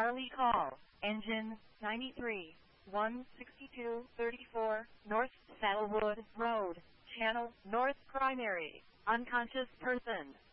Charlie call, engine 93, 16234, North Saddlewood Road, Channel North Primary, unconscious person.